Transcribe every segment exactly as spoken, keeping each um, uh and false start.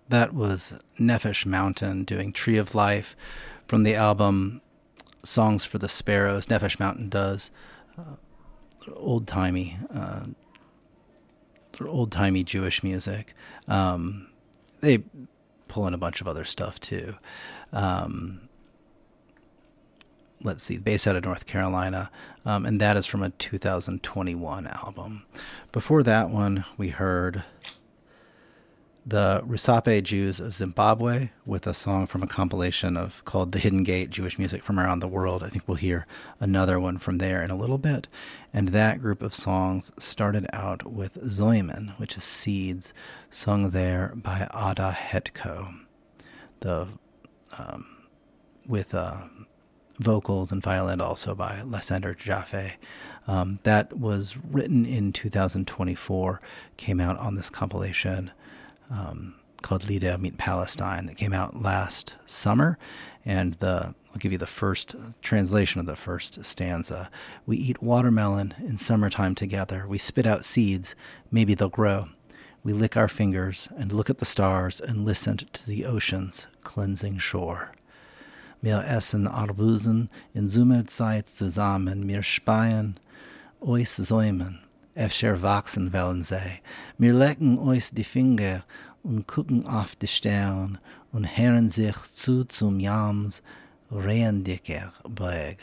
that was Nefesh Mountain doing Tree of Life from the album Songs for the Sparrows. Nefesh Mountain does uh, old-timey, uh, sort of old-timey Jewish music. Um, they pull in a bunch of other stuff too. Um, let's see, based out of North Carolina, um, and that is from a two thousand twenty-one album. Before that one, we heard the Rusape Jews of Zimbabwe with a song from a compilation of called The Hidden Gate, Jewish Music from Around the World. I think we'll hear another one from there in a little bit. And that group of songs started out with Zoyman, which is Seeds, sung there by Ada Hetko, the um, with uh, vocals and violin also by Lysander Jaffe. Um, that was written in two thousand twenty-four, came out on this compilation um, called Lieder mit Palestine that came out last summer. And the I'll give you the first translation of the first stanza. We eat watermelon in summertime together. We spit out seeds. Maybe they'll grow. We lick our fingers and look at the stars and listen to the ocean's cleansing shore. Wir essen Arbusen in Sommerzeit zusammen. Wir speien euch Säumen. Efter wachsen wollen sie. Wir lecken euch die Finger und gucken auf die Sterne und hören sich zu zum Jams rehendicker Berg.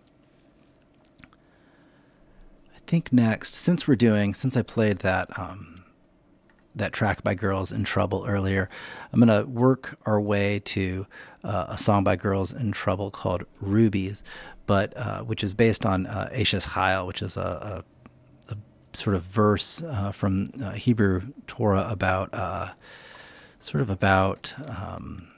I think next, since we're doing, since I played that um, that track by Girls in Trouble earlier, I'm going to work our way to uh, a song by Girls in Trouble called Rubies, but uh, which is based on uh, Eshes Chayil, which is a, a, a sort of verse uh, from uh, Hebrew Torah about uh, sort of about um,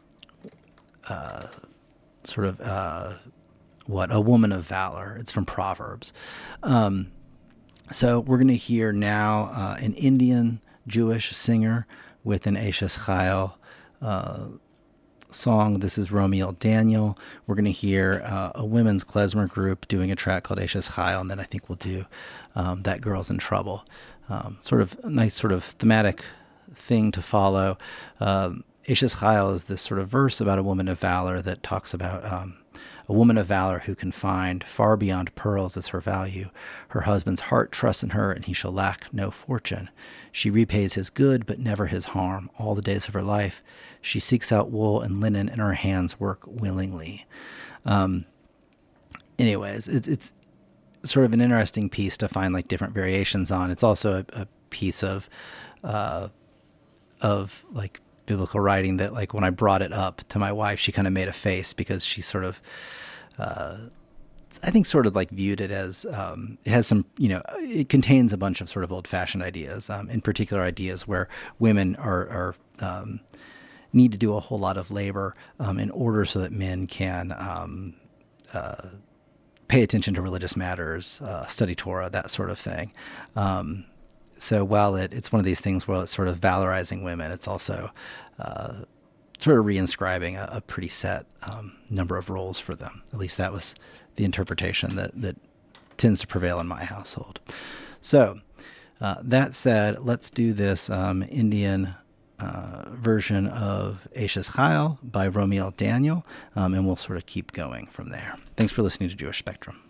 uh, sort of uh, what a woman of valor. It's from Proverbs. Um, so we're going to hear now uh, an Indian Jewish singer with an Eshes Chayil uh, song. This is Romiel Daniel. We're going to hear uh, a women's klezmer group doing a track called Eshes Chayil, and then I think we'll do um, That Girl's in Trouble. Um, sort of a nice sort of thematic thing to follow. Um, Eshes Chayil is this sort of verse about a woman of valor that talks about um, a woman of valor who can find far beyond pearls is her value. Her husband's heart trusts in her, and he shall lack no fortune. She repays his good, but never his harm. All the days of her life, she seeks out wool and linen, and her hands work willingly. Um, anyways, it's it's sort of an interesting piece to find like different variations on. It's also a, a piece of uh, of like biblical writing that, like, when I brought it up to my wife, she kind of made a face because she sort of, uh, I think, sort of like viewed it as um, it has some, you know, it contains a bunch of sort of old-fashioned ideas, um, in particular ideas where women are, are um, need to do a whole lot of labor um, in order so that men can um, uh, pay attention to religious matters, uh, study Torah, that sort of thing. Um, So while it, it's one of these things where it's sort of valorizing women, it's also uh, sort of reinscribing a, a pretty set um, number of roles for them. At least that was the interpretation that, that tends to prevail in my household. So uh, that said, let's do this um, Indian uh, version of Eshes Chayil by Romiel Daniel, um, and we'll sort of keep going from there. Thanks for listening to Jewish Spectrum.